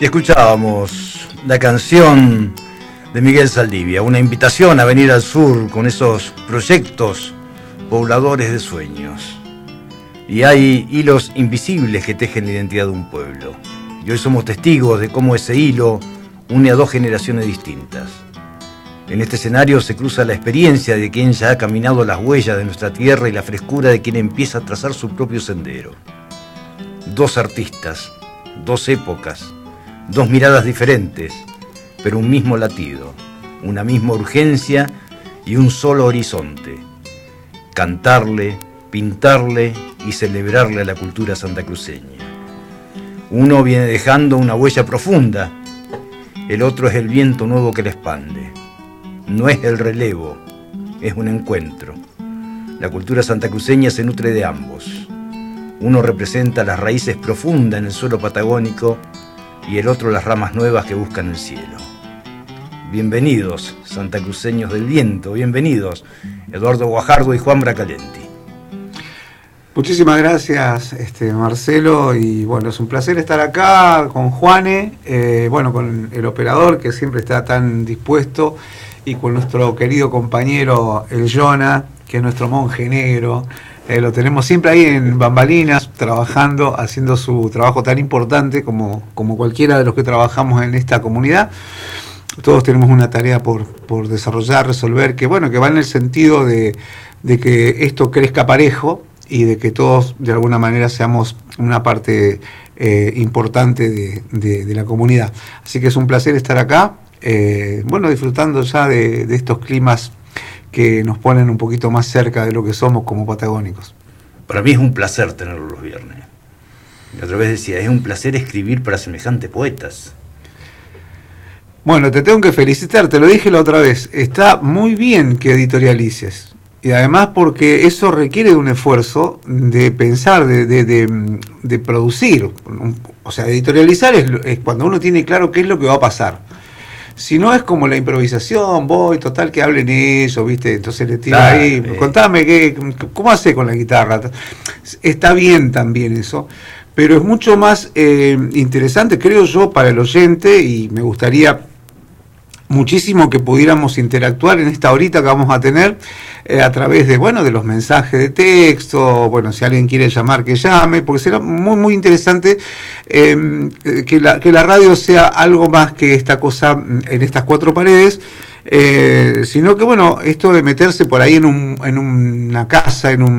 Y escuchábamos la canción de Miguel Saldivia, una invitación a venir al sur con esos proyectos pobladores de sueños. Y hay hilos invisibles que tejen la identidad de un pueblo. Y hoy somos testigos de cómo ese hilo une a dos generaciones distintas. En este escenario se cruza la experiencia de quien ya ha caminado las huellas de nuestra tierra y la frescura de quien empieza a trazar su propio sendero. Dos artistas, dos épocas, dos miradas diferentes, pero un mismo latido, una misma urgencia y un solo horizonte. Cantarle, pintarle y celebrarle a la cultura santacruceña. Uno viene dejando una huella profunda, el otro es el viento nuevo que la expande. No es el relevo, es un encuentro. La cultura santacruceña se nutre de ambos. Uno representa las raíces profundas en el suelo patagónico y el otro las ramas nuevas que buscan el cielo. Bienvenidos, santacruceños del viento, bienvenidos, Eduardo Guajardo y Juan Bracalenti. Muchísimas gracias, Marcelo, y bueno, es un placer estar acá con Juane, con el operador que siempre está tan dispuesto, y con nuestro querido compañero el Jonah, que es nuestro monje negro. Lo tenemos siempre ahí en bambalinas, trabajando, haciendo su trabajo tan importante como cualquiera de los que trabajamos en esta comunidad. Todos tenemos una tarea por desarrollar, resolver, que va en el sentido de que esto crezca parejo y de que todos de alguna manera seamos una parte importante de la comunidad. Así que es un placer estar acá, disfrutando ya de estos climas que nos ponen un poquito más cerca de lo que somos como patagónicos. Para mí es un placer tenerlo los viernes. Y otra vez decía, es un placer escribir para semejantes poetas. Bueno, te tengo que felicitar, te lo dije la otra vez. Está muy bien que editorialices. Y además porque eso requiere de un esfuerzo de pensar, de producir. O sea, editorializar es cuando uno tiene claro qué es lo que va a pasar. Si no es como la improvisación, total que hablen ellos, ¿viste? Entonces le tiro ahí, contame, ¿cómo hace con la guitarra? Está bien también eso, pero es mucho más interesante, creo yo, para el oyente, y me gustaría muchísimo que pudiéramos interactuar en esta horita que vamos a tener a través de los mensajes de texto. Si alguien quiere llamar, que llame, porque será muy muy interesante que la radio sea algo más que esta cosa en estas cuatro paredes, sino que esto de meterse por ahí en una casa, en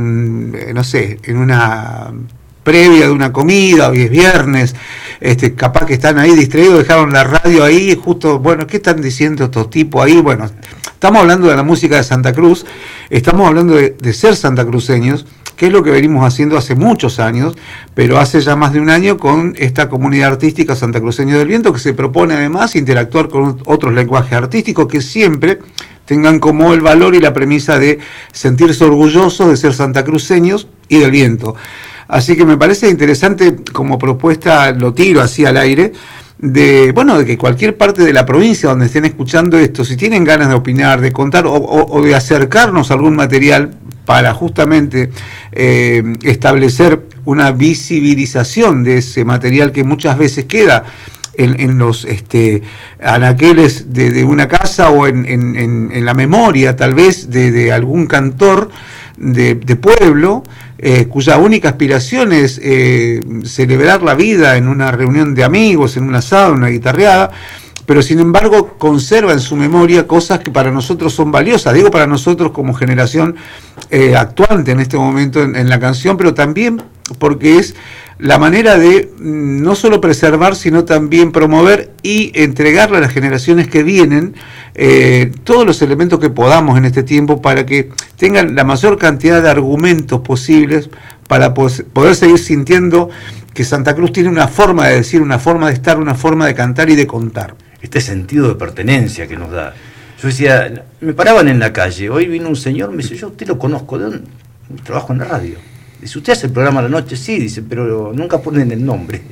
una previa de una comida, hoy es viernes, capaz que están ahí distraídos, dejaron la radio ahí, justo, ¿qué están diciendo estos tipos ahí? Estamos hablando de la música de Santa Cruz, estamos hablando de ser santacruceños, que es lo que venimos haciendo hace muchos años, pero hace ya más de un año con esta comunidad artística Santacruceño del Viento, que se propone además interactuar con otros lenguajes artísticos que siempre tengan como el valor y la premisa de sentirse orgullosos de ser santacruceños y del viento. Así que me parece interesante como propuesta, lo tiro así al aire, de que cualquier parte de la provincia donde estén escuchando esto, si tienen ganas de opinar, de contar o de acercarnos a algún material para justamente establecer una visibilización de ese material que muchas veces queda en los anaqueles de una casa o en la memoria tal vez de algún cantor de pueblo, cuya única aspiración es celebrar la vida en una reunión de amigos, en un asado, en una guitarreada, pero sin embargo conserva en su memoria cosas que para nosotros son valiosas, digo para nosotros como generación actuante en este momento en la canción, pero también porque es la manera de no solo preservar, sino también promover y entregarle a las generaciones que vienen todos los elementos que podamos en este tiempo para que tengan la mayor cantidad de argumentos posibles para poder seguir sintiendo que Santa Cruz tiene una forma de decir, una forma de estar, una forma de cantar y de contar. Este sentido de pertenencia que nos da. Yo decía, me paraban en la calle, hoy vino un señor, me dice, yo usted lo conozco, ¿de dónde? Trabajo en la radio. Dice, ¿usted hace el programa a la noche? Sí, dice, pero nunca ponen el nombre.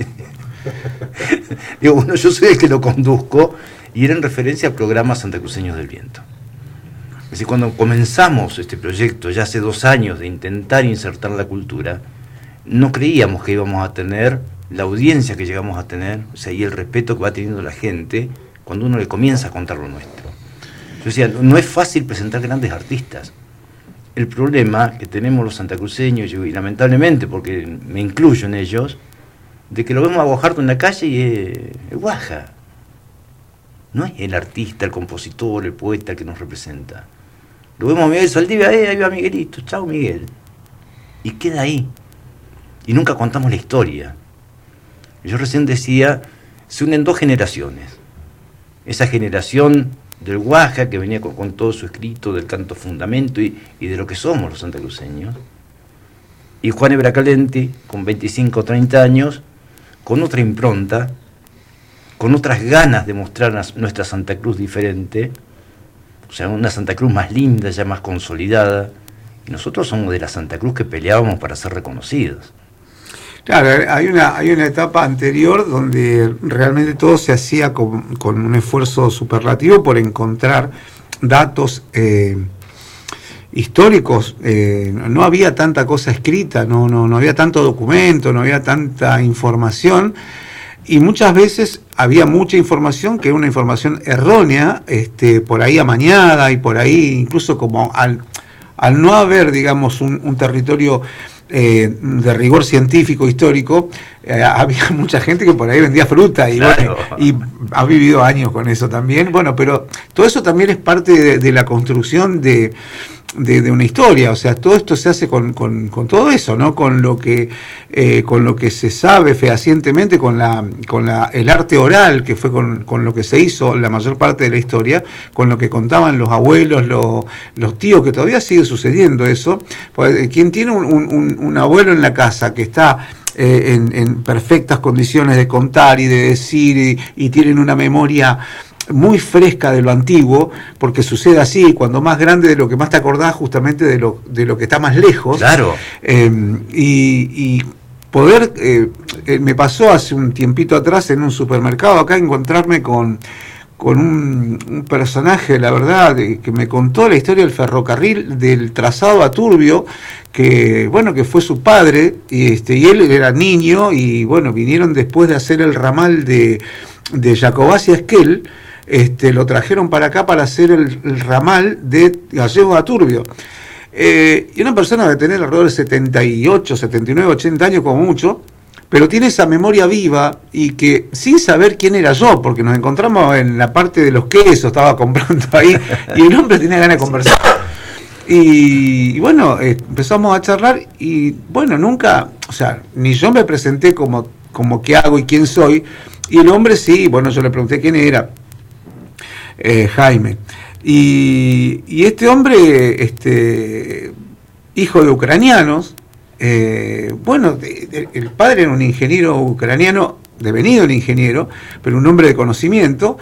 Digo, yo soy el que lo conduzco, y era en referencia al programa Santacruceños del Viento. Es decir, cuando comenzamos este proyecto, ya hace 2 años, de intentar insertar la cultura, no creíamos que íbamos a tener la audiencia que llegamos a tener, o sea, y el respeto que va teniendo la gente cuando uno le comienza a contar lo nuestro. Yo decía, no es fácil presentar grandes artistas. El problema que tenemos los santacruceños, y lamentablemente, porque me incluyo en ellos, de que lo vemos a Guajardo en la calle y es Guaja. No es el artista, el compositor, el poeta que nos representa. Lo vemos a Miguel Saldivia, ahí va Miguelito, chao Miguel. Y queda ahí. Y nunca contamos la historia. Yo recién decía, se unen dos generaciones. Esa generación del Guaja, que venía con todo su escrito del canto fundamento y de lo que somos los santacruceños. Y Juan Ebracalenti, con 25 o 30 años, con otra impronta, con otras ganas de mostrar nuestra Santa Cruz diferente, o sea, una Santa Cruz más linda, ya más consolidada. Y nosotros somos de la Santa Cruz que peleábamos para ser reconocidos. Claro, hay una etapa anterior donde realmente todo se hacía con un esfuerzo superlativo por encontrar datos históricos. No había tanta cosa escrita, no había tanto documento, no había tanta información, y muchas veces había mucha información que era una información errónea, por ahí amañada, y por ahí incluso como al no haber, digamos, un territorio de rigor científico histórico, había mucha gente que por ahí vendía fruta y, claro, bueno, y ha vivido años con eso también. Bueno, pero todo eso también es parte de la construcción de una historia. O sea, todo esto se hace con todo eso, ¿no? Con lo que se sabe fehacientemente, con el arte oral, que fue con lo que se hizo la mayor parte de la historia, con lo que contaban los abuelos, los tíos, que todavía sigue sucediendo eso. Pues, quien tiene un abuelo en la casa que está en perfectas condiciones de contar y de decir, y tienen una memoria muy fresca de lo antiguo, porque sucede así, cuando más grande de lo que más te acordás justamente de lo que está más lejos. Claro. Y poder, me pasó hace un tiempito atrás en un supermercado acá encontrarme con un personaje, la verdad, que me contó la historia del ferrocarril, del trazado a Turbio, que bueno, que fue su padre, y él era niño, y bueno, vinieron después de hacer el ramal de Jacobacci a Esquel, lo trajeron para acá para hacer el ramal de Gallegos a Turbio. Y una persona de tener alrededor de 78, 79, 80 años como mucho, pero tiene esa memoria viva, y que sin saber quién era yo, porque nos encontramos en la parte de los quesos, estaba comprando ahí, y el hombre tenía ganas de conversar. Y bueno, empezamos a charlar, y bueno, nunca, o sea, ni yo me presenté como qué hago y quién soy, y el hombre sí, bueno, yo le pregunté quién era, Jaime. Y este hombre, hijo de ucranianos, bueno, el padre era un ingeniero ucraniano, devenido el ingeniero, pero un hombre de conocimiento,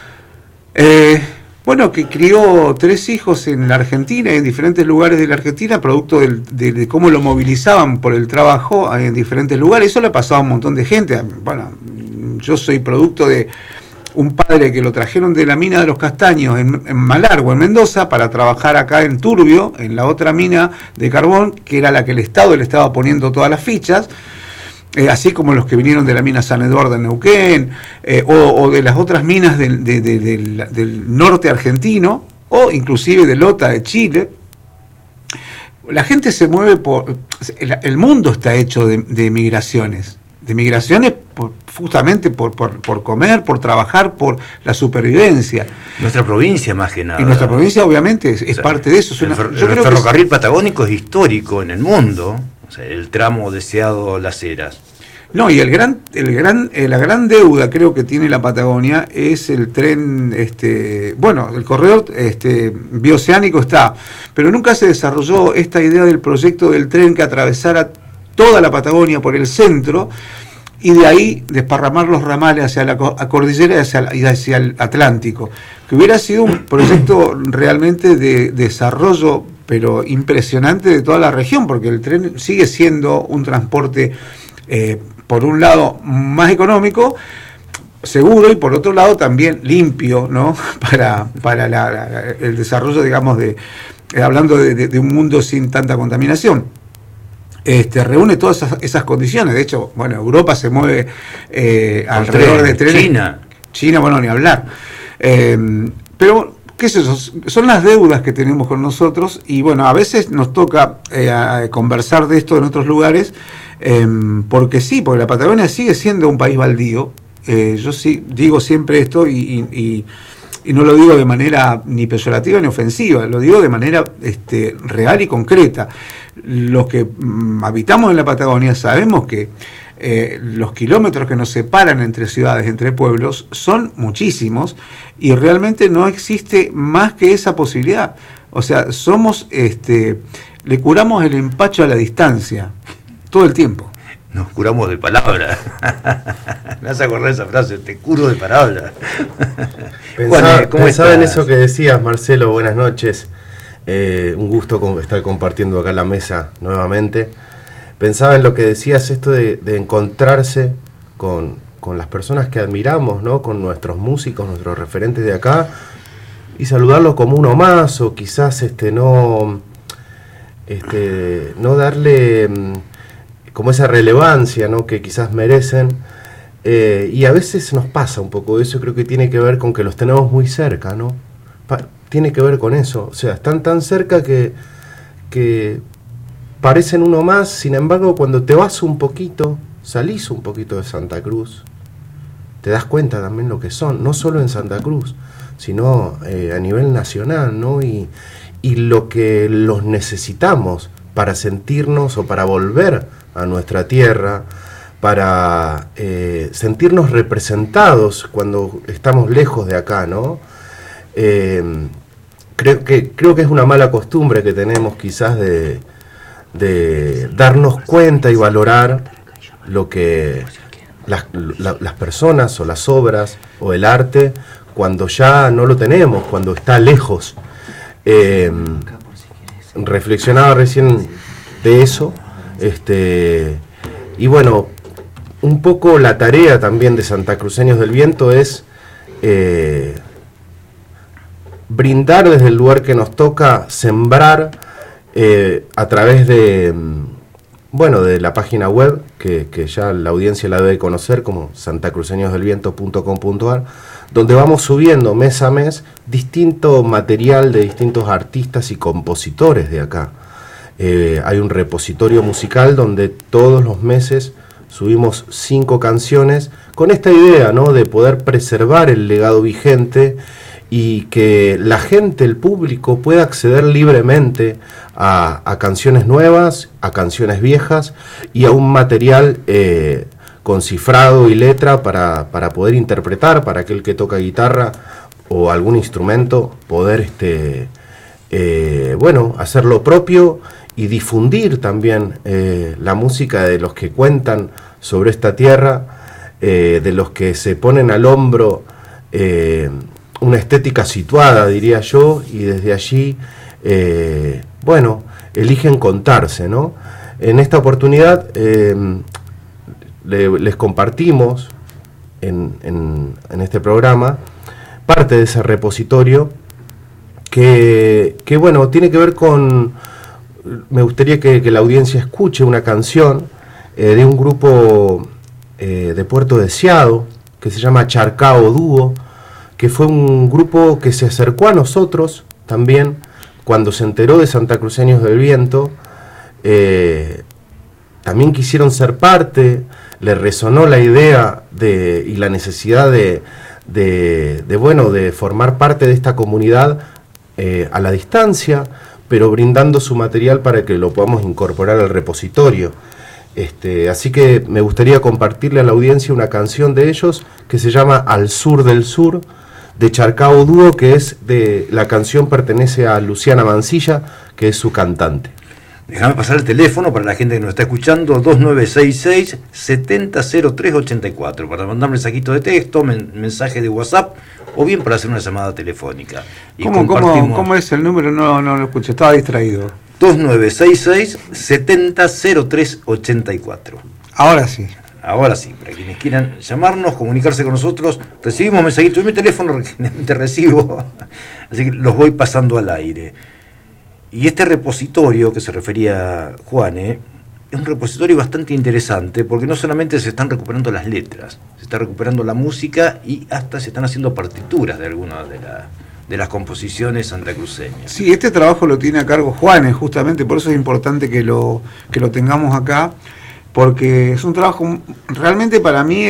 bueno, que crió 3 hijos en la Argentina, en diferentes lugares de la Argentina, producto de cómo lo movilizaban por el trabajo en diferentes lugares. Eso le ha pasado a un montón de gente. Bueno, yo soy producto de un padre que lo trajeron de la mina de los Castaños en Malargüe, en Mendoza, para trabajar acá en Turbio, en la otra mina de carbón, que era la que el Estado le estaba poniendo todas las fichas, así como los que vinieron de la mina San Eduardo en Neuquén, o de las otras minas del norte argentino, o inclusive de Lota de Chile. La gente se mueve el mundo está hecho de migraciones. De migraciones justamente por comer, por trabajar, por la supervivencia. Nuestra provincia más que nada. Y nuestra provincia obviamente es parte de eso. El ferrocarril patagónico es histórico en el mundo, o sea, el tramo deseado Las Heras. No, y la gran deuda creo que tiene la Patagonia es el tren, bueno, el corredor bioceánico está, pero nunca se desarrolló esta idea del proyecto del tren que atravesara toda la Patagonia por el centro, y de ahí desparramar los ramales hacia la cordillera y hacia el Atlántico, que hubiera sido un proyecto realmente de desarrollo, pero impresionante, de toda la región, porque el tren sigue siendo un transporte, por un lado, más económico, seguro, y por otro lado también limpio, ¿no? para el desarrollo, digamos, hablando de un mundo sin tanta contaminación. reúne todas esas condiciones. De hecho, bueno, Europa se mueve alrededor de trenes. China, bueno, ni hablar. Pero, ¿qué es eso? Son las deudas que tenemos con nosotros y, bueno, a veces nos toca conversar de esto en otros lugares, porque la Patagonia sigue siendo un país baldío. Yo sí digo siempre esto y no lo digo de manera ni peyorativa ni ofensiva, lo digo de manera real y concreta. Los que habitamos en la Patagonia sabemos que los kilómetros que nos separan entre ciudades, entre pueblos, son muchísimos y realmente no existe más que esa posibilidad. O sea, le curamos el empacho a la distancia todo el tiempo. Nos curamos de palabra. Me vas a acordar esa frase, te curo de palabra. Pensaba en eso que decías, Marcelo, buenas noches. Un gusto estar compartiendo acá la mesa nuevamente. Pensaba en lo que decías, esto de encontrarse con las personas que admiramos, ¿no? Con nuestros músicos, nuestros referentes de acá, y saludarlos como uno más, o quizás no darle como esa relevancia, ¿no? Que quizás merecen, y a veces nos pasa un poco eso. Creo que tiene que ver con que los tenemos muy cerca, ¿no? Tiene que ver con eso, o sea, están tan cerca que parecen uno más. Sin embargo, cuando te vas un poquito, salís un poquito de Santa Cruz, te das cuenta también lo que son, no solo en Santa Cruz, sino a nivel nacional, ¿no? Y lo que los necesitamos para sentirnos o para volver a nuestra tierra, para sentirnos representados cuando estamos lejos de acá, ¿no? Creo que es una mala costumbre que tenemos quizás de darnos cuenta y valorar lo que las personas o las obras o el arte cuando ya no lo tenemos, cuando está lejos. Reflexionaba recién de eso, y bueno, un poco la tarea también de Santacruceños del Viento es brindar desde el lugar que nos toca, sembrar a través de la página web que ya la audiencia la debe conocer como santacruceñosdelviento.com.ar, donde vamos subiendo mes a mes distinto material de distintos artistas y compositores de acá. Hay un repositorio musical donde todos los meses subimos 5 canciones con esta idea, ¿no? De poder preservar el legado vigente y que la gente, el público, pueda acceder libremente a canciones nuevas, a canciones viejas y a un material con cifrado y letra para poder interpretar, para aquel que toca guitarra o algún instrumento, poder hacer lo propio y difundir también la música de los que cuentan sobre esta tierra, de los que se ponen al hombro una estética situada, diría yo, y desde allí, eligen contarse, ¿no? En esta oportunidad les compartimos en este programa parte de ese repositorio que tiene que ver con... Me gustaría que la audiencia escuche una canción de un grupo de Puerto Deseado que se llama Charcao Dúo, que fue un grupo que se acercó a nosotros también cuando se enteró de Santacruceños del Viento. También quisieron ser parte, le resonó la idea y la necesidad de formar parte de esta comunidad a la distancia, pero brindando su material para que lo podamos incorporar al repositorio. Así que me gustaría compartirle a la audiencia una canción de ellos que se llama Al Sur del Sur, de Charcao Dúo, que la canción pertenece a Luciana Mancilla, que es su cantante. Déjame pasar el teléfono para la gente que nos está escuchando, 2966-700384, para mandar un mensajito de texto, mensaje de WhatsApp, o bien para hacer una llamada telefónica. Y ¿Cómo es el número? No lo escuché, estaba distraído. 2966-700384. Ahora sí. Ahora sí, para quienes quieran llamarnos, comunicarse con nosotros, recibimos mensajitos. Yo mi teléfono te recibo, así que los voy pasando al aire. Y este repositorio que se refería Juan, un repositorio bastante interesante, porque no solamente se están recuperando las letras, se está recuperando la música y hasta se están haciendo partituras de algunas de las composiciones santacruceñas. Sí, este trabajo lo tiene a cargo Juanes, justamente, por eso es importante que lo tengamos acá, porque es un trabajo, realmente para mí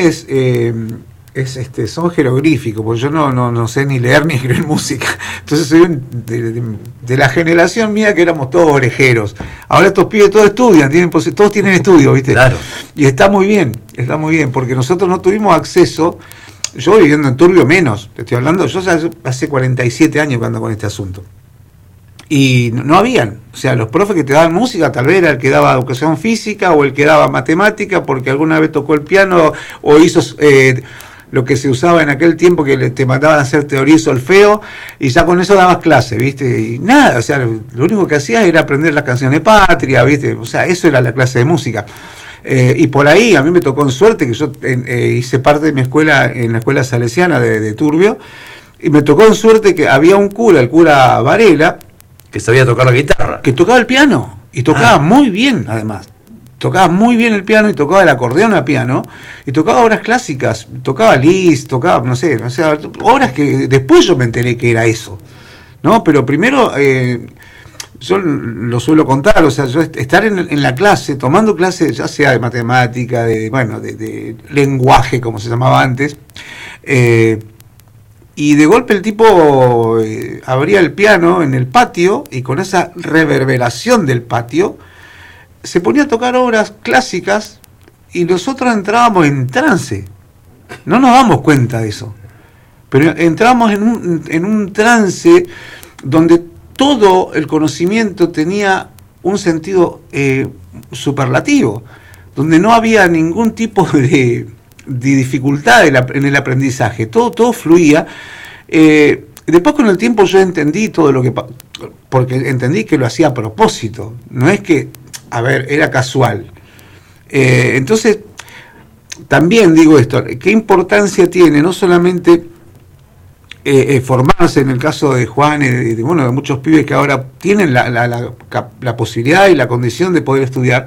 son jeroglíficos, porque yo no sé ni leer ni escribir música. Entonces soy de la generación mía que éramos todos orejeros. Ahora estos pibes todos estudian, todos tienen estudio, ¿viste? Claro. Y está muy bien, porque nosotros no tuvimos acceso. Yo viviendo en Turbio menos, te estoy hablando, yo hace 47 años que ando con este asunto. Y no habían, o sea, los profes que te daban música tal vez era el que daba educación física o el que daba matemática porque alguna vez tocó el piano o hizo lo que se usaba en aquel tiempo que te mandaban a hacer teoría y solfeo y ya con eso dabas clase, ¿viste? Y nada, o sea, lo único que hacías era aprender las canciones patria, ¿viste? O sea, eso era la clase de música. Y por ahí a mí me tocó en suerte que yo hice parte de mi escuela en la escuela salesiana de Turbio, y me tocó en suerte que había un cura, el cura Varela, que sabía tocar la guitarra, que tocaba el piano y tocaba muy bien, además tocaba muy bien el piano y tocaba el acordeón a piano y tocaba obras clásicas, tocaba Liszt, tocaba no sé, obras que después yo me enteré que era eso, ¿no? Pero primero yo lo suelo contar, o sea, yo estar en la clase, tomando clases, ya sea de matemática, de lenguaje, como se llamaba antes, y de golpe el tipo abría el piano en el patio, y con esa reverberación del patio, se ponía a tocar obras clásicas, y nosotros entrábamos en trance. No nos damos cuenta de eso, pero entramos en un trance donde todo el conocimiento tenía un sentido superlativo, donde no había ningún tipo de dificultad en el aprendizaje, todo fluía. Después con el tiempo yo entendí todo lo que, porque entendí que lo hacía a propósito, no es que, era casual. Entonces, también digo esto, ¿qué importancia tiene no solamente formarse en el caso de Juan y de muchos pibes que ahora tienen la posibilidad y la condición de poder estudiar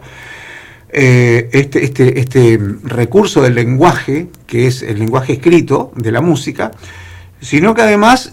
este recurso del lenguaje, que es el lenguaje escrito de la música, sino que además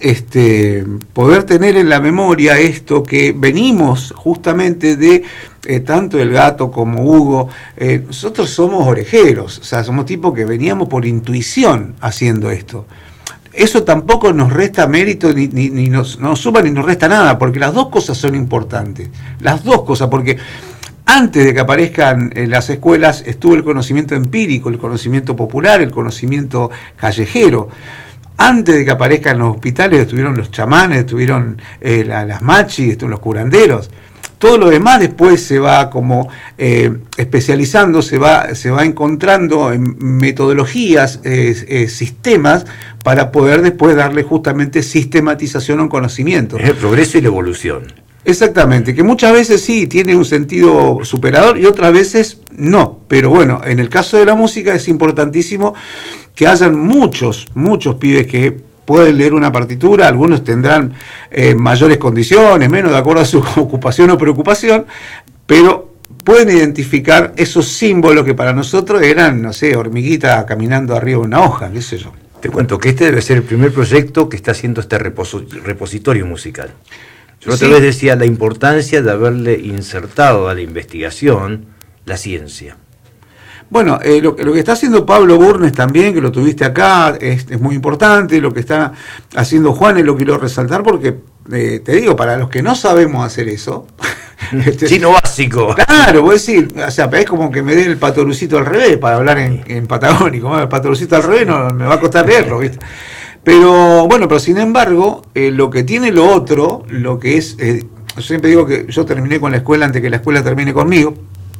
poder tener en la memoria esto que venimos justamente de tanto el Gato como Hugo. Nosotros somos orejeros, o sea, somos tipos que veníamos por intuición haciendo esto. Eso tampoco nos resta mérito, ni nos suma ni nos resta nada, porque las dos cosas son importantes. Las dos cosas, porque antes de que aparezcan en las escuelas estuvo el conocimiento empírico, el conocimiento popular, el conocimiento callejero. Antes de que aparezcan los hospitales estuvieron los chamanes, estuvieron las machis, estuvieron los curanderos. Todo lo demás después se va como especializando, se va encontrando en metodologías, sistemas, para poder después darle justamente sistematización a un conocimiento. Es el progreso y la evolución. Exactamente, que muchas veces sí tiene un sentido superador y otras veces no. Pero bueno, en el caso de la música es importantísimo que hayan muchos pibes que pueden leer una partitura, algunos tendrán mayores condiciones, menos de acuerdo a su ocupación o preocupación, pero pueden identificar esos símbolos que para nosotros eran, no sé, hormiguita caminando arriba de una hoja, qué sé yo. Te cuento que este debe ser el primer proyecto que está haciendo este repositorio musical. Yo otra vez decía la importancia de haberle insertado a la investigación la ciencia. Bueno, lo que está haciendo Pablo Burnes también, que lo tuviste acá, es muy importante. Lo que está haciendo Juan es lo que quiero resaltar, porque te digo, para los que no sabemos hacer eso... Chino básico. Claro, voy a decir, o sea, es como que me den el patorucito al revés, para hablar en patagónico. El patorucito al revés no me va a costar leerlo, ¿viste? Pero sin embargo, lo que tiene lo otro, lo que es... yo siempre digo que yo terminé con la escuela antes que la escuela termine conmigo.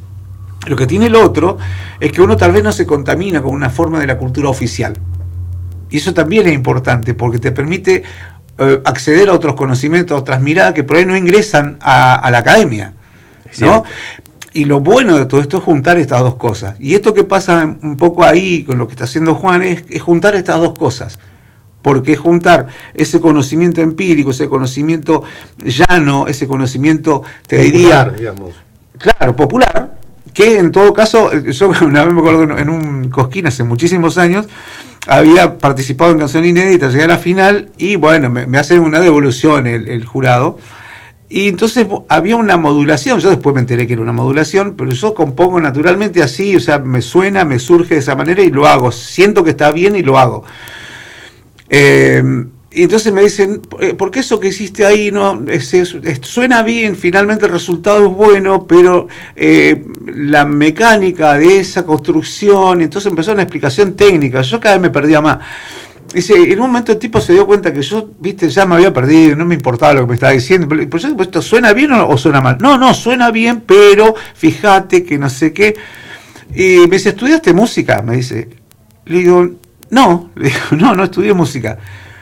Lo que tiene lo otro es que uno tal vez no se contamina con una forma de la cultura oficial. Y eso también es importante, porque te permite acceder a otros conocimientos, a otras miradas que por ahí no ingresan a la academia, ¿no? Y lo bueno de todo esto es juntar estas dos cosas. Y esto que pasa un poco ahí con lo que está haciendo Juan es juntar estas dos cosas. Porque es juntar ese conocimiento empírico, ese conocimiento llano, ese conocimiento, te popular, diría... digamos. Claro, popular, que en todo caso, yo una vez me acuerdo en un Cosquín hace muchísimos años, había participado en canción inédita, llegué a la final y bueno, me hacen una devolución el jurado. Y entonces había una modulación, yo después me enteré que era una modulación, pero yo compongo naturalmente así, o sea, me suena, me surge de esa manera y lo hago, siento que está bien y lo hago. Y entonces me dicen, ¿por qué eso que hiciste ahí no suena bien, finalmente el resultado es bueno, pero la mecánica de esa construcción? Entonces empezó una explicación técnica, yo cada vez me perdía más. Dice, en un momento el tipo se dio cuenta que yo, viste, ya me había perdido, no me importaba lo que me estaba diciendo. Pero yo, ¿esto suena bien o suena mal? No, suena bien, pero fíjate que no sé qué. Y me dice, ¿estudiaste música? Me dice. Le digo, no estudié música.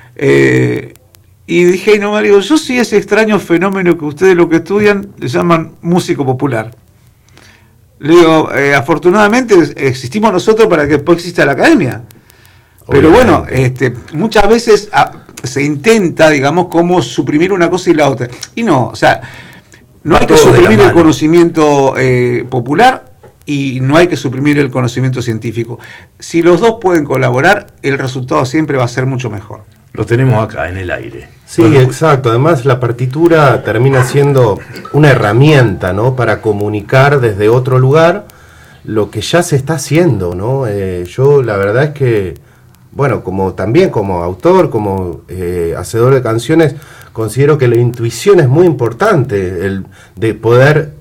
Y dije, no, me digo, yo sí ese extraño fenómeno que ustedes lo que estudian le llaman músico popular. Le digo, afortunadamente existimos nosotros para que después exista la academia. Pero bueno, muchas veces se intenta, digamos, como suprimir una cosa y la otra. Y no, o sea, no hay que suprimir el conocimiento popular y no hay que suprimir el conocimiento científico. Si los dos pueden colaborar, el resultado siempre va a ser mucho mejor. Lo tenemos acá, en el aire. Sí, bueno, exacto. Además, la partitura termina siendo una herramienta, ¿no?, para comunicar desde otro lugar lo que ya se está haciendo, ¿no? Yo, la verdad es que, bueno, también como autor, como hacedor de canciones, considero que la intuición es muy importante, el de poder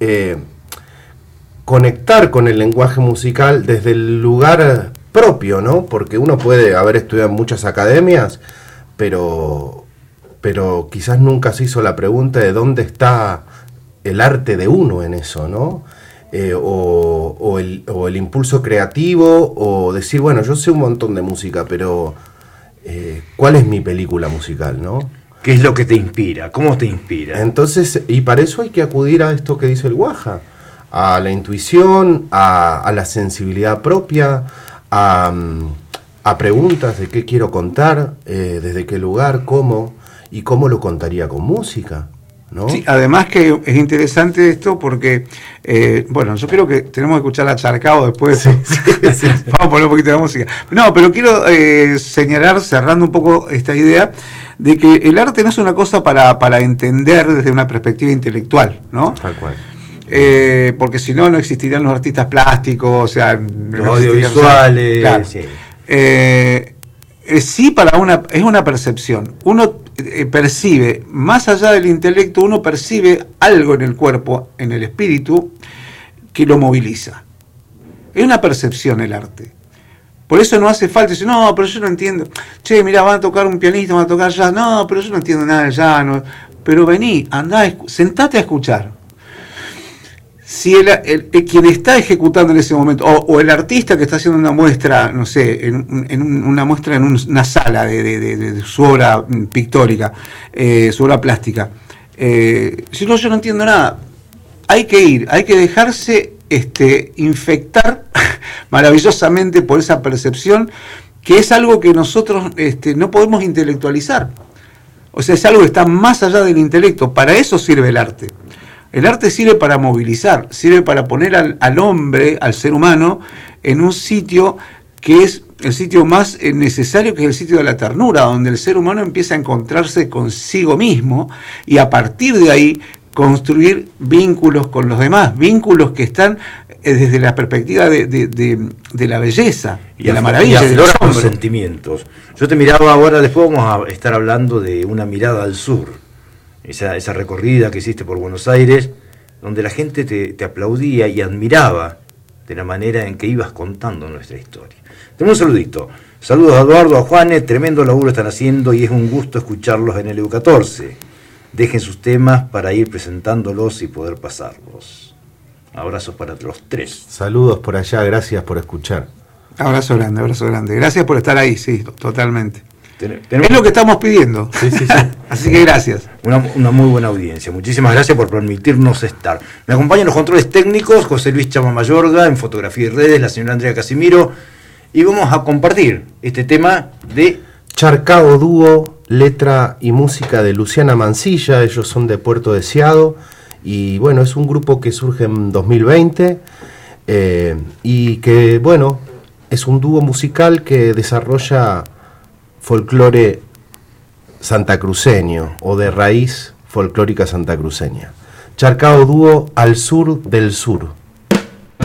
conectar con el lenguaje musical desde el lugar propio, ¿no? Porque uno puede haber estudiado en muchas academias, pero quizás nunca se hizo la pregunta de dónde está el arte de uno en eso, ¿no? O el impulso creativo, o decir, bueno, yo sé un montón de música, pero ¿cuál es mi película musical, no? ¿Qué es lo que te inspira? ¿Cómo te inspira? Entonces, y para eso hay que acudir a esto que dice el Guaja, a la intuición, a la sensibilidad propia, a preguntas de qué quiero contar, desde qué lugar, cómo, y cómo lo contaría con música, ¿no? Sí, además que es interesante esto porque, bueno, yo creo que tenemos que escuchar a Charcao después. Sí. Vamos a poner un poquito de música. No, pero quiero señalar, cerrando un poco esta idea, de que el arte no es una cosa para entender desde una perspectiva intelectual, ¿no? Tal cual. Porque si no, no existirían los artistas plásticos, o sea, los audiovisuales. Claro. Sí. Sí, es una percepción. Uno percibe, más allá del intelecto, uno percibe algo en el cuerpo, en el espíritu, que lo moviliza. Es una percepción el arte. Por eso no hace falta decir, no, pero yo no entiendo. Che, mirá, van a tocar un pianista, van a tocar jazz. No, pero yo no entiendo nada de jazz. No. Pero vení, andá, sentate a escuchar. Si quien está ejecutando en ese momento, o el artista que está haciendo una muestra, no sé, una muestra en una sala de su obra pictórica, su obra plástica, si no, yo no entiendo nada. Hay que ir, hay que dejarse infectar maravillosamente por esa percepción, que es algo que nosotros no podemos intelectualizar. O sea, es algo que está más allá del intelecto. Para eso sirve el arte. El arte sirve para movilizar, sirve para poner al hombre, al ser humano, en un sitio que es el sitio más necesario, que es el sitio de la ternura, donde el ser humano empieza a encontrarse consigo mismo y a partir de ahí construir vínculos con los demás, vínculos que están desde la perspectiva de la belleza y de la maravilla de los sentimientos. Yo te miraba ahora, después vamos a estar hablando de una mirada al sur. Esa recorrida que hiciste por Buenos Aires, donde la gente te aplaudía y admiraba de la manera en que ibas contando nuestra historia. Tenemos un saludito. Saludos a Eduardo, a Juanes, tremendo laburo están haciendo y es un gusto escucharlos en el EU14. Dejen sus temas para ir presentándolos y poder pasarlos. Abrazos para los tres. Saludos por allá, gracias por escuchar. Abrazo grande. Gracias por estar ahí, sí, totalmente. Es lo que estamos pidiendo. Sí. Así que gracias. Una muy buena audiencia. Muchísimas gracias por permitirnos estar. Me acompañan los controles técnicos, José Luis Chama Mayorga, en fotografía y redes, la señora Andrea Casimiro. Y vamos a compartir este tema de Charcao Dúo, letra y música de Luciana Mancilla. Ellos son de Puerto Deseado Y bueno, es un grupo que surge en 2020 y que, bueno, es un dúo musical que desarrolla folclore santacruceño o de raíz folclórica santacruceña. Charcao Dúo al sur del sur.